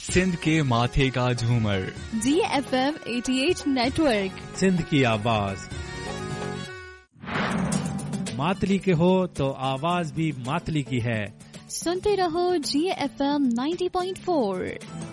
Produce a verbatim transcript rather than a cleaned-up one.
सिंध के माथे का झूमर, जी एफ एम अठासी नेटवर्क, सिंध की आवाज। मातली के हो तो आवाज भी मातली की है। सुनते रहो जी F M ninety point four.